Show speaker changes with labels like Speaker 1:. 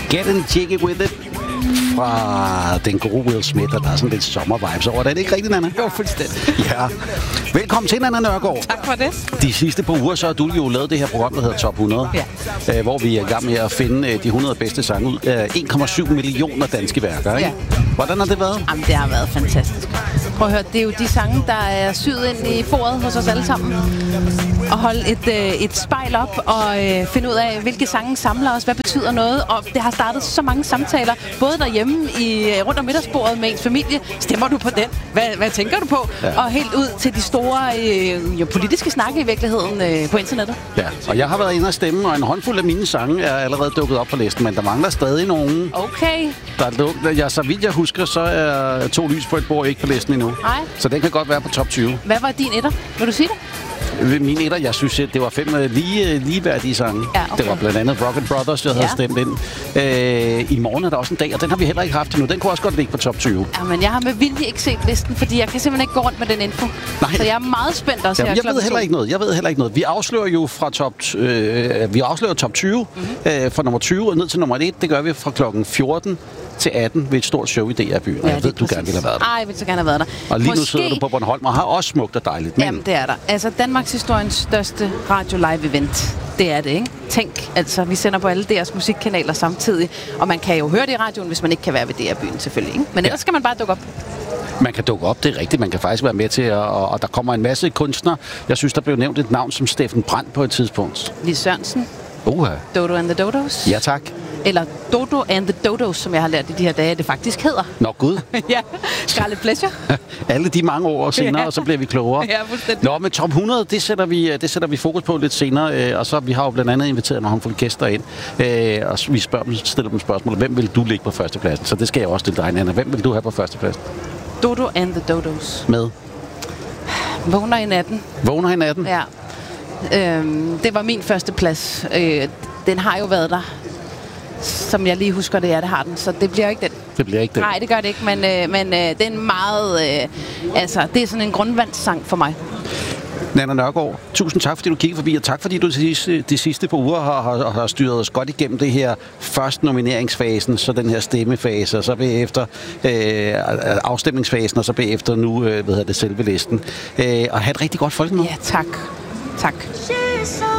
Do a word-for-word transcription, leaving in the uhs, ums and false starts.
Speaker 1: Getting Jiggy With It fra den gode Will Smith, og der er sådan lidt sommervibes over det. Er det ikke rigtigt, Nanna?
Speaker 2: Jo, fuldstændig.
Speaker 1: Ja. Velkommen til, Nanna Nørgaard.
Speaker 2: Tak for det.
Speaker 1: De sidste par uger, så har du jo lavet det her program, der hedder Top hundrede.
Speaker 2: Ja.
Speaker 1: Øh, hvor vi er i gang med at finde de hundrede bedste sange ud af en komma syv millioner danske værker, ikke?
Speaker 2: Ja.
Speaker 1: Hvordan har det været?
Speaker 2: Jamen, det har været fantastisk. Prøv at høre, det er jo de sange, der er syet ind i foret hos os alle sammen. Og holde et, øh, et spejl op og øh, finde ud af, hvilke sange samler os, hvad betyder noget. Og det har startet så mange samtaler, både derhjemme i, rundt om middagsbordet med ens familie. Stemmer du på den? Hvad, hvad tænker du på? Ja. Og helt ud til de store øh, jo, politiske snakke i virkeligheden øh, på internettet.
Speaker 1: Ja, og jeg har været inde og stemme, og en håndfuld af mine sange er allerede dukket op på listen, men der mangler stadig nogen.
Speaker 2: Okay.
Speaker 1: Der er luk- ja, så vidt jeg husker, så er To lys på et bord ikke på listen endnu.
Speaker 2: Nej.
Speaker 1: Så den kan godt være på top tyve.
Speaker 2: Hvad var din etter? Vil du sige det?
Speaker 1: Mine etter, jeg synes, det var fem lige, ligeværdige sange.
Speaker 2: Ja, okay.
Speaker 1: Det var blandt andet Rocket Brothers, jeg havde
Speaker 2: Ja.
Speaker 1: stemt ind. Øh, I morgen er der også en dag, og den har vi heller ikke haft endnu. Den kunne også godt ligge på top tyve.
Speaker 2: Ja, men jeg har med vilje ikke set listen, fordi jeg kan simpelthen ikke gå rundt med den info.
Speaker 1: Nej.
Speaker 2: Så jeg er meget spændt også
Speaker 1: Jamen,
Speaker 2: her
Speaker 1: jeg ved heller ikke noget. Jeg ved heller ikke noget. Vi afslører jo fra top, øh, vi afslører top tyve mm-hmm. øh, fra nummer tyve og ned til nummer et. Det gør vi fra klokken fjorten til atten ved et stort show i D R Byen. Ja, jeg ved, du gerne ville have været der.
Speaker 2: Ej, jeg vil så gerne have været der.
Speaker 1: Og lige
Speaker 2: Måske...
Speaker 1: nu sidder du på Bornholm og har også smukt og dejligt. Men...
Speaker 2: Jamen, det er der. Altså, Danmarks historiens største radio-live-event. Det er det, ikke? Tænk, altså, vi sender på alle deres musikkanaler samtidig. Og man kan jo høre det i radioen, hvis man ikke kan være ved D R Byen, selvfølgelig. Ikke? Men ellers ja. skal man bare dukke op.
Speaker 1: Man kan dukke op, det er rigtigt. Man kan faktisk være med til, at, og, og der kommer en masse kunstnere. Jeg synes, der blev nævnt et navn som Steffen Brandt på et tidspunkt.
Speaker 2: Lis Sørensen.
Speaker 1: Uha.
Speaker 2: Dodo and the Dodos.
Speaker 1: Ja, tak.
Speaker 2: Eller Dodo and the Dodos, som jeg har lært i de her dage, det faktisk hedder.
Speaker 1: Nå, Gud.
Speaker 2: Ja, Scarlet Pleasure.
Speaker 1: Alle de mange år senere,
Speaker 2: Ja.
Speaker 1: og så bliver vi klogere.
Speaker 2: Ja, fuldstændig.
Speaker 1: Nå, men top hundrede, det sætter vi, det sætter vi fokus på lidt senere. Og så vi har jo blandt andet inviteret nogle håndfulde gæster ind. Og vi spørger dem, stiller dem spørgsmål. Hvem vil du ligge på førstepladsen? Så det skal jeg også stille dig, Nanna. Hvem vil du have på førstepladsen?
Speaker 2: Dodo and the Dodos.
Speaker 1: Med?
Speaker 2: Vågner i natten.
Speaker 1: Vågner i natten?
Speaker 2: Ja. Øhm, det var min første plads. Øh, den har jo været der. Som jeg lige husker det, ja, det har den. Så det bliver ikke den.
Speaker 1: Det bliver ikke den.
Speaker 2: Nej, det gør det ikke, men, øh, men øh, det er en meget... Øh, altså, det er sådan en grundvandssang for mig.
Speaker 1: Nanna Nørgaard, tusind tak, fordi du kiggede forbi, og tak, fordi du de sidste, de sidste par uger har, har, har styret os godt igennem det her først nomineringsfasen, så den her stemmefase, og så bagefter øh, afstemningsfasen, og så bagefter nu, øh, hvad hedder det, selve listen. Øh, og have et rigtig godt folkemøde.
Speaker 2: Ja, tak. Tak.